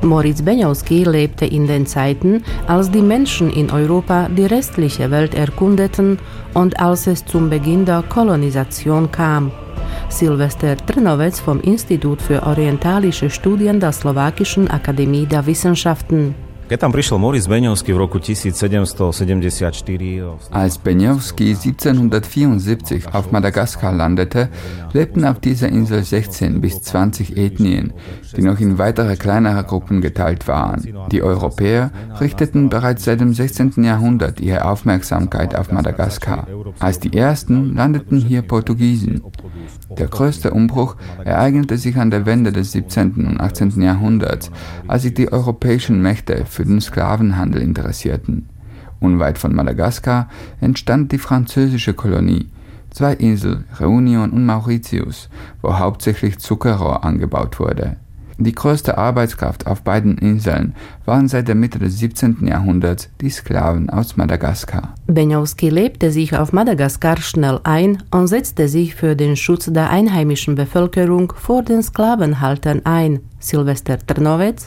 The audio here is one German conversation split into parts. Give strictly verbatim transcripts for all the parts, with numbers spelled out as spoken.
Moritz Benjowski lebte in den Zeiten, als die Menschen in Europa die restliche Welt erkundeten und als es zum Beginn der Kolonisation kam. Silvester Trnovec vom Institut für orientalische Studien der Slowakischen Akademie der Wissenschaften. Als Benjowski siebzehnhundertvierundsiebzig auf Madagaskar landete, lebten auf dieser Insel sechzehn bis zwanzig Ethnien, die noch in weitere kleinere Gruppen geteilt waren. Die Europäer richteten bereits seit dem sechzehnten Jahrhundert ihre Aufmerksamkeit auf Madagaskar. Als die ersten landeten hier Portugiesen. Der größte Umbruch ereignete sich an der Wende des siebzehnten und achtzehnten Jahrhunderts, als sich die europäischen Mächte für den Sklavenhandel interessierten. Unweit von Madagaskar entstand die französische Kolonie, zwei Inseln, Reunion und Mauritius, wo hauptsächlich Zuckerrohr angebaut wurde. Die größte Arbeitskraft auf beiden Inseln waren seit der Mitte des siebzehnten Jahrhunderts die Sklaven aus Madagaskar. Benjowski lebte sich auf Madagaskar schnell ein und setzte sich für den Schutz der einheimischen Bevölkerung vor den Sklavenhaltern ein. Silvester Trnovec.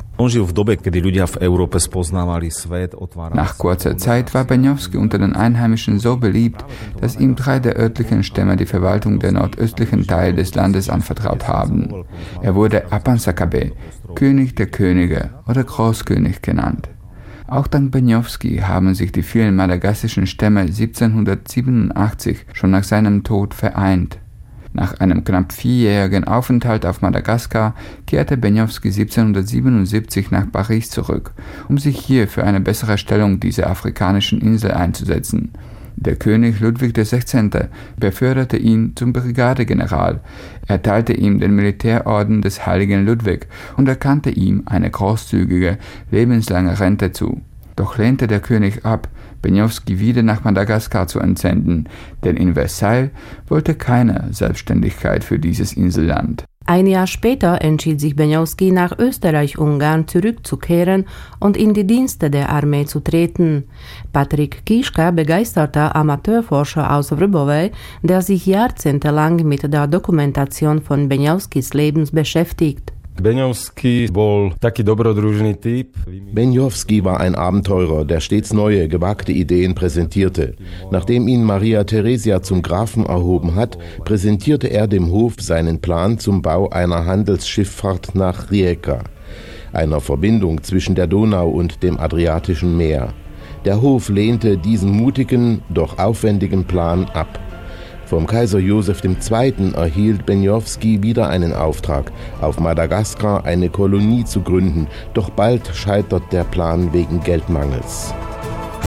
Nach kurzer Zeit war Benjowski unter den Einheimischen so beliebt, dass ihm drei der örtlichen Stämme die Verwaltung der nordöstlichen Teile des Landes anvertraut haben. Er wurde Apansakabe, König der Könige oder Großkönig genannt. Auch dank Benjowski haben sich die vielen madagassischen Stämme siebzehnhundertsiebenundachtzig schon nach seinem Tod vereint. Nach einem knapp vierjährigen Aufenthalt auf Madagaskar kehrte Benjowski siebzehnhundertsiebenundsiebzig nach Paris zurück, um sich hier für eine bessere Stellung dieser afrikanischen Insel einzusetzen. Der König Ludwig der Sechzehnte beförderte ihn zum Brigadegeneral, erteilte ihm den Militärorden des Heiligen Ludwig und erkannte ihm eine großzügige, lebenslange Rente zu. Doch lehnte der König ab, Benjowski wieder nach Madagaskar zu entsenden, denn in Versailles wollte keiner Selbstständigkeit für dieses Inselland. Ein Jahr später entschied sich Benjowski, nach Österreich-Ungarn zurückzukehren und in die Dienste der Armee zu treten. Patrik Kiška, begeisterter Amateurforscher aus Vrbové, der sich jahrzehntelang mit der Dokumentation von Benjowskis Lebens beschäftigt. Benjowski war ein Abenteurer, der stets neue, gewagte Ideen präsentierte. Nachdem ihn Maria Theresia zum Grafen erhoben hat, präsentierte er dem Hof seinen Plan zum Bau einer Handelsschifffahrt nach Rijeka, einer Verbindung zwischen der Donau und dem Adriatischen Meer. Der Hof lehnte diesen mutigen, doch aufwendigen Plan ab. Vom Kaiser Joseph der Zweite erhielt Benjowski wieder einen Auftrag, auf Madagaskar eine Kolonie zu gründen, doch bald scheitert der Plan wegen Geldmangels.